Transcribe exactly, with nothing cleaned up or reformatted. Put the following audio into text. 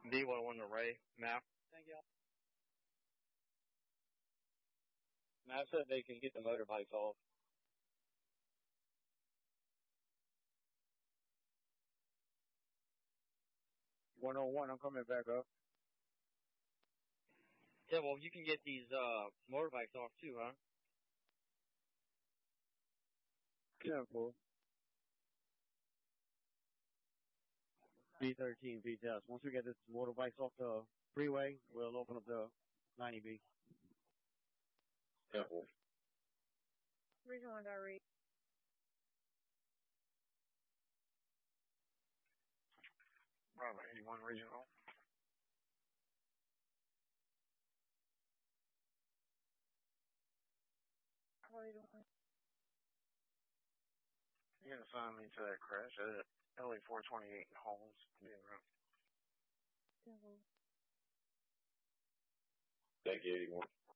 D one oh one array map. Thank you. Matt said they can get the motorbikes off. one oh one, I'm coming back up. Yeah, well, you can get these uh motorbikes off too, huh? Careful. B thirteen, B test. Once we get this motorbikes off the freeway, we'll open up the ninety B. Careful. Region one got read. Bravo eighty-one regional. How are you doing? You can assign me to that crash at L A four twenty-eight in Holmes. Yeah, Careful. Thank you, eighty-one.